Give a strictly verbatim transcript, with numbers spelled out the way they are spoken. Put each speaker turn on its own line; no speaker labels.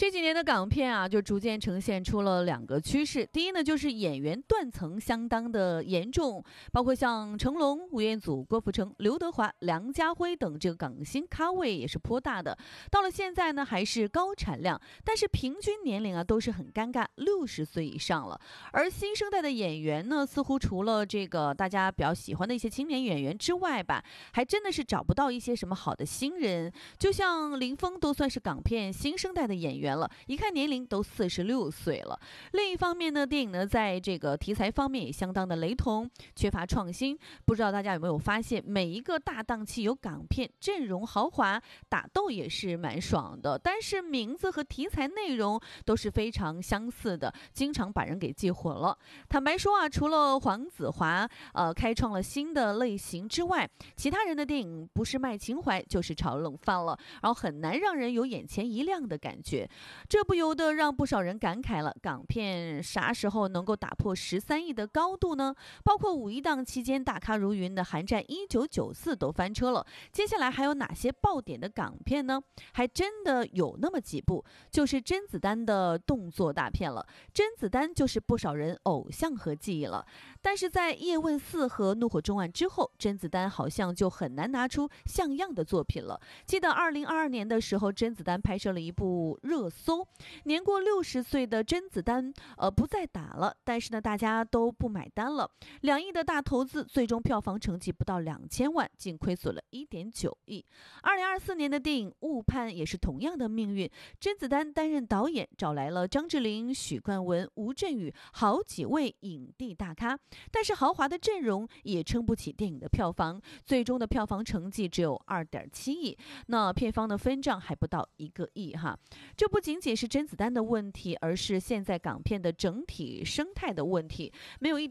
这几年的港片啊，就逐渐呈现出了两个趋势。第一呢，就是演员断层相当的严重，包括像成龙、吴彦祖、郭富城、刘德华、梁家辉等这个港星咖位也是颇大的。到了现在呢，还是高产量，但是平均年龄啊都是很尴尬，六十岁以上了。而新生代的演员呢，似乎除了这个大家比较喜欢的一些青年演员之外吧，还真的是找不到一些什么好的新人。就像林峰都算是港片新生代的演员了，一看年龄都四十六岁了。另一方面呢，电影呢在这个题材方面也相当的雷同，缺乏创新。不知道大家有没有发现，每一个大档期有港片，阵容豪华，打斗也是蛮爽的，但是名字和题材内容都是非常相似的，经常把人给记混了。坦白说啊，除了黄子华呃开创了新的类型之外，其他人的电影不是卖情怀就是炒冷饭了，然后很难让人有眼前一亮的感觉。这不由得让不少人感慨了，港片啥时候能够打破十三亿的高度呢？包括五一档期间大咖如云的《寒战一九九四》都翻车了，接下来还有哪些爆点的港片呢？还真的有那么几部，就是甄子丹的动作大片了。甄子丹就是不少人偶像和记忆了，但是在《叶问四》和《怒火中案》之后，甄子丹好像就很难拿出像样的作品了。记得二零二二年的时候，甄子丹拍摄了一部热搜，年过六十岁的甄子丹呃不再打了，但是呢大家都不买单了。两亿的大投资，最终票房成绩不到两千万，竟亏损了一点九亿。二零二四年的电影《误判》也是同样的命运，甄子丹担任导演，找来了张智霖、许冠文、吴镇宇好几位影帝大咖，但是豪华的阵容也撑不起电影的票房，最终的票房成绩只有二点七亿，那片方的分账还不到一个亿哈。这不仅仅是甄子丹的问题，而是现在港片的整体生态的问题，没有一